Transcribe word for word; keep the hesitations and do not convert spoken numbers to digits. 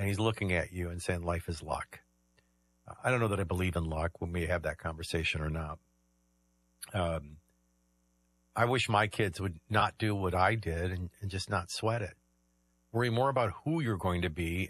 and he's looking at you and saying life is luck. I don't know that I believe in luck when we have that conversation or not. Um, I wish my kids would not do what I did and, and just not sweat it. Worry more about who you're going to be